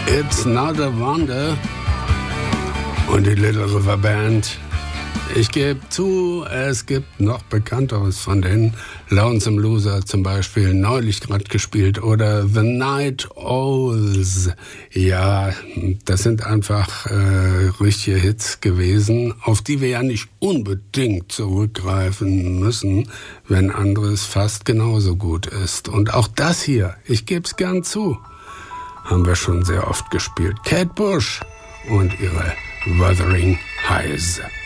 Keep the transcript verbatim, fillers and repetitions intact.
It's Not a Wonder und die Little River Band. Ich gebe zu, es gibt noch Bekannteres von denen. Lonesome Loser zum Beispiel, neulich gerade gespielt. Oder The Night Owls. Ja, das sind einfach äh, richtige Hits gewesen, auf die wir ja nicht unbedingt zurückgreifen müssen, wenn anderes fast genauso gut ist. Und auch das hier, ich gebe es gern zu, haben wir schon sehr oft gespielt. Kate Bush und ihre Wuthering Heights.